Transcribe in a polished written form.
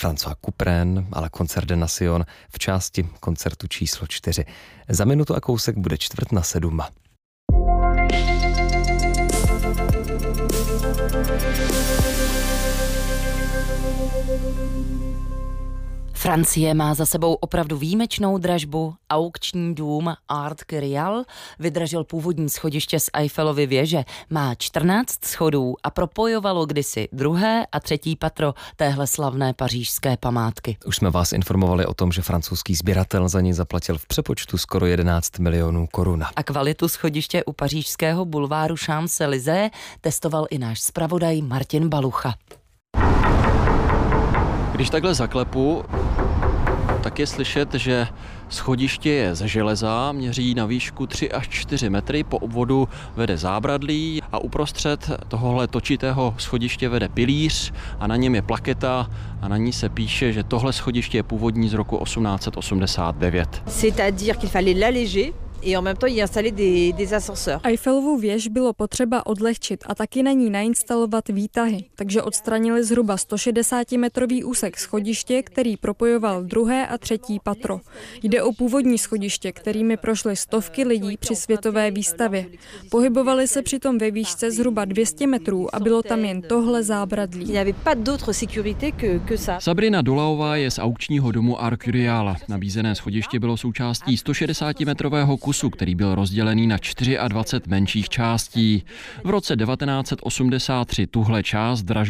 François Couperin, ale Concert de Nation v části koncertu číslo 4. Za minutu a kousek bude 6:45. Francie má za sebou opravdu výjimečnou dražbu. Aukční dům Art Curial vydražil původní schodiště z Eiffelovy věže. Má 14 schodů a propojovalo kdysi druhé a třetí patro téhle slavné pařížské památky. Už jsme vás informovali o tom, že francouzský sběratel za ní zaplatil v přepočtu skoro 11 milionů korun. A kvalitu schodiště u pařížského bulváru Champs-Élysées testoval i náš zpravodaj Martin Balucha. Když takhle zaklepu, tak je slyšet, že schodiště je ze železa, měří na výšku 3 až 4 metry, po obvodu vede zábradlí a uprostřed tohohle točitého schodiště vede pilíř a na něm je plaketa a na ní se píše, že tohle schodiště je původní z roku 1889. C'est-à-dire qu'il fallait l'alléger. Et en même temps, y installer des ascenseurs. Eiffelovu věž bylo potřeba odlehčit a taky na ní nainstalovat výtahy, takže odstranili zhruba 160-metrový úsek schodiště, který propojoval druhé a třetí patro. Jde o původní schodiště, kterými prošly stovky lidí při světové výstavě. Pohybovali se přitom ve výšce zhruba 200 metrů a bylo tam jen tohle zábradlí. Sabrina Dulaová je z aukčního domu Art Curial. Nabízené schodiště bylo součástí 160-metrového kusu, který byl rozdělený na 24 menších částí. V roce 1983 tuhle část